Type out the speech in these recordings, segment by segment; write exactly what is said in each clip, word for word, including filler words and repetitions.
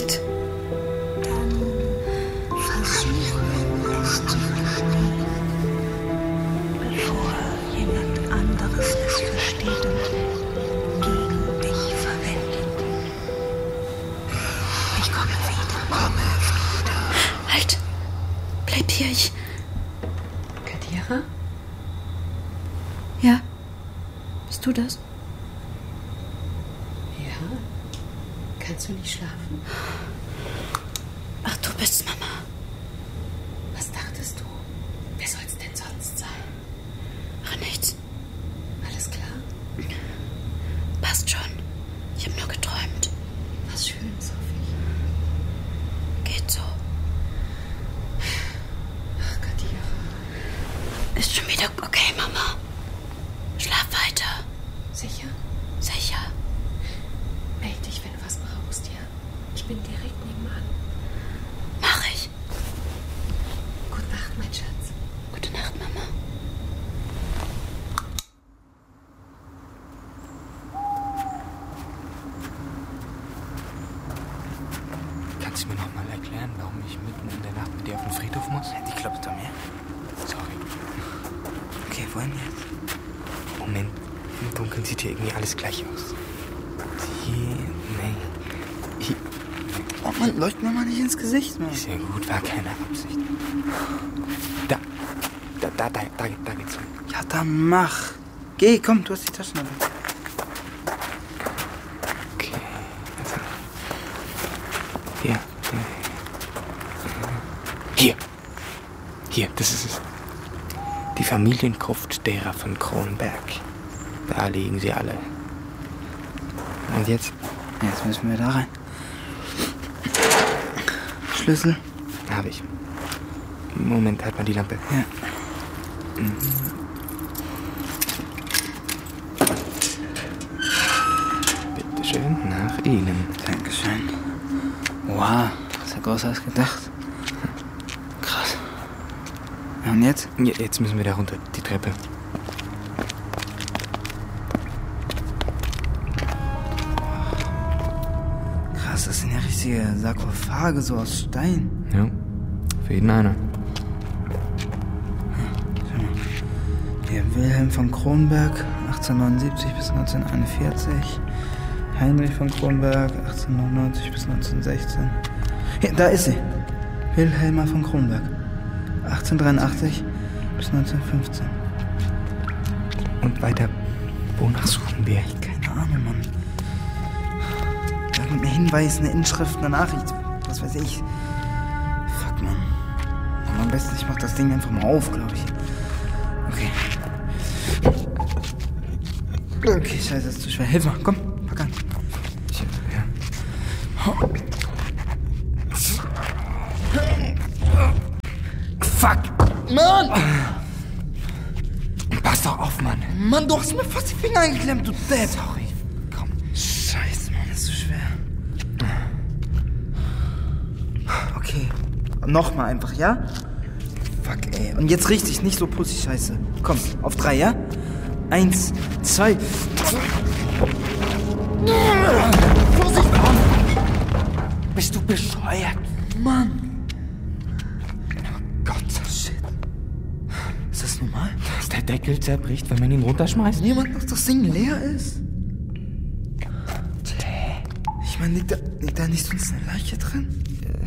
nicht. Dann versuche es zu verstehen, bevor jemand anderes es versteht und gegen dich verwendet. Ich komme wieder. Komme wieder. Halt! Bleib hier, ich... Kadira? Ja? Bist du das? Ja? Kannst du nicht schlafen? Ach, du bist's, Mama. Was dachtest du? Wer soll's denn sonst sein? Ach, nichts. Alles klar? Passt schon. Ich habe nur geträumt. Was Schönes, hoffe ich. Geht so. Ach, Kadira. Ist schon wieder okay, Mama. Schlaf weiter. Sicher? Sicher. Meld dich, wenn du was brauchst, ja? Ich bin direkt nebenan. Mach ich. Gute Nacht, mein Schatz. Gute Nacht, Mama. Kannst du mir noch mal erklären, warum ich mitten in der Nacht mit dir auf den Friedhof muss? Die klopft an mir. Sorry. Okay, wohin jetzt? Moment, im Dunkeln sieht hier irgendwie alles gleich aus. Hier, nee. Hier. Oh Mann, leucht mir mal nicht ins Gesicht, Mann. Ist ja gut, war keine Absicht. Da, da, da, da, da, da geht's hin. Ja, dann mach. Geh, komm, du hast die Taschenlampe. Okay, also. Hier, hier. Hier, das ist es. Die Familiengruft derer von Kronberg. Da liegen sie alle. Und jetzt? Jetzt müssen wir da rein. Schlüssel? Habe ich. Moment, halt mal die Lampe. Ja. Mhm. Bitte schön, nach Ihnen. Dankeschön. Wow, das ist ja größer als gedacht. Krass. Und jetzt? Ja, jetzt müssen wir da runter, die Treppe. Krass, das sind ja richtige Sarkophage, so aus Stein. Ja, für jeden einer. Hier, Wilhelm von Kronberg, achtzehnhundertneunundsiebzig bis neunzehnhunderteinundvierzig. Heinrich von Kronberg, achtzehnhundertneunzig bis neunzehnhundertsechzehn. Hier, da ist sie. Wilhelma von Kronberg, achtzehnhundertdreiundachtzig bis neunzehnhundertfünfzehn. Und weiter, wonach suchen wir? Keine Ahnung, Mann. Irgendein Hinweis, eine Inschrift, eine Nachricht, was weiß ich. Fuck, Mann. Aber am besten, ich mach das Ding einfach mal auf, glaube ich. Okay. Okay, scheiße, das ist zu schwer. Hilf mal, komm, pack an. Ich, ja. Fuck! Mann! Pass doch auf, Mann. Mann, du hast mir fast die Finger eingeklemmt, du Depp. Sorry. Komm. Scheiße, Mann, das ist so schwer. Okay, nochmal einfach, ja? Fuck, ey. Und jetzt richtig, nicht so Pussy-Scheiße. Komm, auf drei, ja? Eins, zwei. Vorsicht, Mann! Bist du bescheuert? Mann! Oh Gott. Shit. Ist das normal? Dass der Deckel zerbricht, wenn man ihn runterschmeißt? Niemand, dass das Ding leer ist? Ich meine, liegt da, liegt da nicht sonst eine Leiche drin?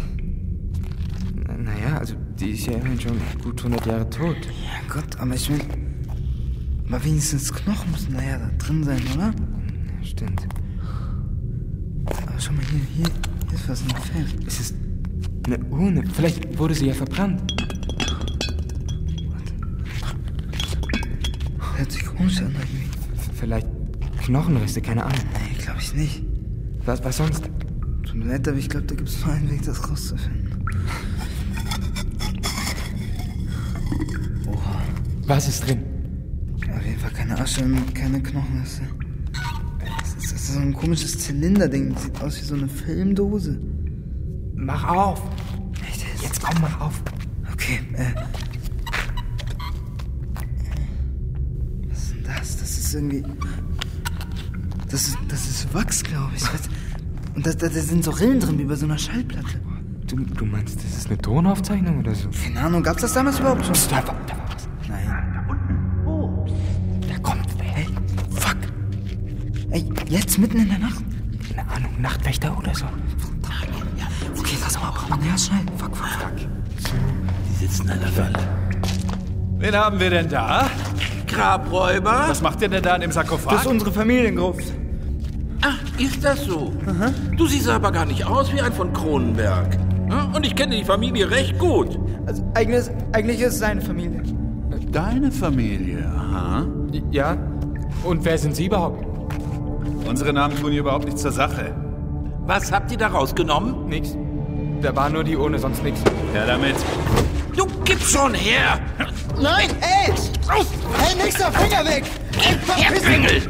Naja, also die ist ja immerhin schon gut hundert Jahre tot. Ja Gott, aber ich meine... Aber wenigstens Knochen müssen da ja da drin sein, oder? Stimmt. Aber schau mal, hier, hier, hier ist was im Feld. Es ist eine Urne. Vielleicht wurde sie ja verbrannt. Hört sich komisch an irgendwie. V- Vielleicht Knochenreste, keine Ahnung. Nee, glaube ich nicht. Was, was sonst? Tut mir leid, aber ich glaube, da gibt es nur einen Weg, das rauszufinden. Oha. Was ist drin? Auf jeden Fall keine Asche und keine Knochenreste. Das ist, das ist so ein komisches Zylinderding. Das sieht aus wie so eine Filmdose. Mach auf! Echt jetzt? Jetzt komm, mach auf! Okay, äh. Was ist denn das? Das ist irgendwie. Das ist, das ist Wachs, glaube ich. Was, Und da, da, da sind so Rillen drin, wie bei so einer Schallplatte. Du, du meinst, das ist eine Tonaufzeichnung oder so? Keine Ahnung, gab's das damals überhaupt schon? Da war, da war was. Nein. Da unten. Wo? Da kommt wer. Hey, fuck. Ey, jetzt mitten in der Nacht? Keine Ahnung, Nachtwächter oder so. Ja, okay, lass mal abhauen. Ja, schnell. Fuck, fuck, fuck. Die sitzen an der Falle. Wen haben wir denn da? Grabräuber? Was macht ihr denn da in dem Sarkophag? Das ist unsere Familiengruft. Ach, ist das so? Aha. Du siehst aber gar nicht aus wie ein von Cronenberg. Und ich kenne die Familie recht gut. Also, eigentlich, eigentlich ist es seine Familie. Deine Familie, aha. Ja? Und wer sind Sie überhaupt? Unsere Namen tun hier überhaupt nichts zur Sache. Was habt ihr da rausgenommen? Nix. Da war nur die ohne, sonst nix. Ja, damit. Du gib schon her! Nein, ey! Raus! Hey, nächster Finger weg! Her, Bengel!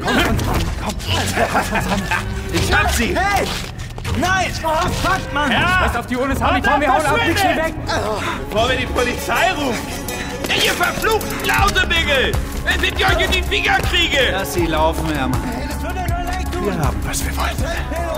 Ich hab sie! Hey! Nein! Oh, fuck, Mann! Scheiß auf die ohne Harley, komm, wir hauen ab, nix hier weg! Bevor wir die Polizei rufen! Ihr verfluchten Lausebengel! Wenn ich euch in die Finger kriege! Lass sie laufen, Hermann. Hey, das tut dir nur leid, du! Wir haben, was wir wollten.